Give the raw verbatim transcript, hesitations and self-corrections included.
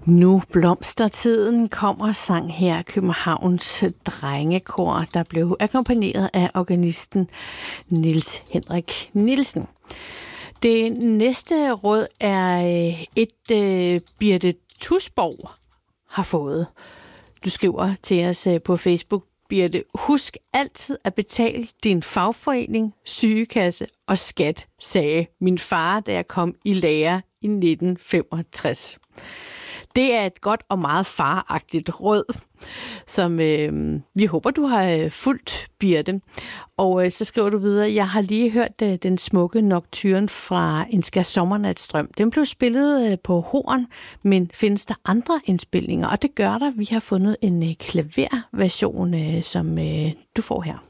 Nu blomstertiden kommer sang her Københavns Drengekor, der blev akkompagneret af organisten Niels Henrik Nielsen. Det næste råd er et, uh, Birte Tusborg har fået. Du skriver til os på Facebook: Birte, husk altid at betale din fagforening, sygekasse og skat, sagde min far, da jeg kom i lære i nitten femogtres. Det er et godt og meget faragtigt råd, som øh, vi håber, du har fulgt, Birte. Og øh, så skriver du videre: jeg har lige hørt øh, den smukke nocturne fra En Skærsommernatsdrøm. Den blev spillet øh, på horn, men findes der andre indspilninger? Og det gør der. Vi har fundet en øh, klaverversion, øh, som øh, du får her.